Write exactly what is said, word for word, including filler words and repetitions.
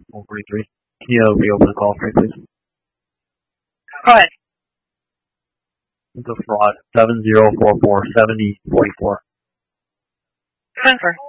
four forty-three. Can you uh, reopen the call for me, please? Go ahead. It's a fraud. seven zero four four seven zero four four. Transfer.